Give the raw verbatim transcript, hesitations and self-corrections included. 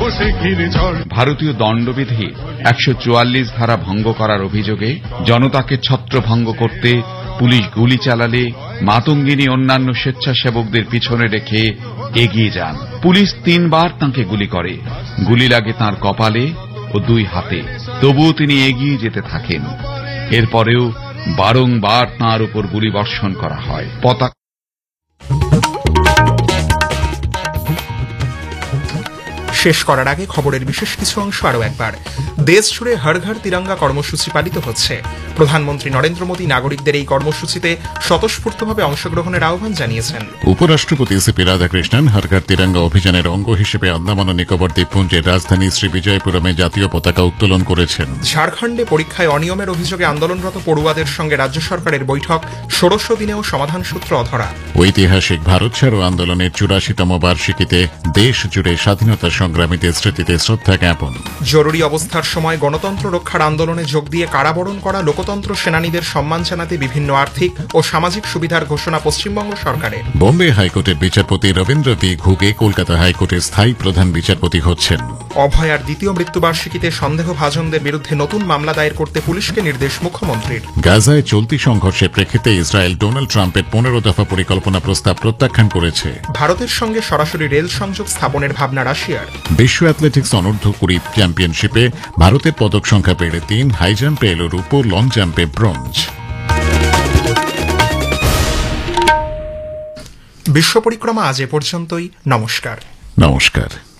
ভারতীয় দণ্ডবিধির একশো চুয়াল্লিশ ধারা ভঙ্গ করার অভিযোগে জনতাকে ছত্রভঙ্গ করতে পুলিশ গুলি চালালে মাতঙ্গিনী অন্যান্য স্বেচ্ছাসেবকদের পিছনে রেখে এগিয়ে যান। পুলিশ তিনবার তাঁকে গুলি করে। গুলি লাগে তাঁর কপালে ও দুই হাতে। তবুও তিনি এগিয়ে যেতে থাকেন। এরপরেও বারংবার তাঁর উপর গুলি বর্ষণ করা হয়। পতাকা শেষ করার আগে খবরের বিশেষ কিছু অংশ আরও একবার। দেশ জুড়ে হর ঘর তিরঙ্গা কর্মসূচি পালিত হচ্ছে। প্রধানমন্ত্রী নরেন্দ্র মোদী নাগরিকদের এই কর্মসূচিতে স্বতঃস্ফূর্তভাবে অংশগ্রহণের আহ্বান জানিয়েছেন। উপরাষ্ট্রপতি সিপি রাধাকৃষ্ণন হর ঘর তিরঙ্গা অভিযানের অঙ্গ হিসেবে আন্দামান ও নিকোবর দ্বীপপুঞ্জের রাজধানী শ্রী বিজয়পুরমে জাতীয় পতাকা উত্তোলন করেছেন। ঝাড়খণ্ডে পরীক্ষায় অনিয়মের অভিযোগে আন্দোলনরত পড়ুয়াদের সঙ্গে রাজ্য সরকারের বৈঠক, ষোড়শ দিনেও সমাধান সূত্র অধরা। ঐতিহাসিক ভারত ছাড়ো আন্দোলনের চুরাশিতম বার্ষিকীতে দেশ জুড়ে স্বাধীনতা সংগ্রামীদের স্মৃতিতে শ্রদ্ধা জ্ঞাপন। জরুরি অবস্থার সময় গণতন্ত্র রক্ষার আন্দোলনে যোগ দিয়ে কারাবরণ করা লোকতন্ত্র সেনানীদের সম্মান জানাতে বিভিন্ন আর্থিক ও সামাজিক সুবিধার ঘোষণা পশ্চিমবঙ্গ সরকারের। বোম্বে হাইকোর্টের বিচারপতি রবীন্দ্র ভি ঘুগে কলকাতা হাইকোর্টের স্থায়ী প্রধান বিচারপতি হচ্ছেন। অভয়ার দ্বিতীয় মৃত্যুবার্ষিকীতে সন্দেহভাজনদের বিরুদ্ধে নতুন মামলা দায়ের করতে পুলিশকে নির্দেশ মুখ্যমন্ত্রীর। গাজায় চলতি সংঘর্ষের প্রেক্ষিতে ইসরায়েল ডোনাল্ড ট্রাম্পের পনেরো দফা পরিকল্পনা প্রস্তাব প্রত্যাখ্যান করেছে। ভারতের সঙ্গে সরাসরি রেল সংযোগ স্থাপনের ভাবনা রাশিয়ার। বিশ্ব অ্যাথলেটিক্স অনূর্ধ্ব কুড়ি চ্যাম্পিয়নশিপে ভারতের পদক সংখ্যা বেড়ে তিন, হাই জাম্পে এলো রূপো, লং জাম্পে ব্রোঞ্জ। বিশ্ব পরিক্রমা আজ এ পর্যন্তই। নমস্কার। নমস্কার।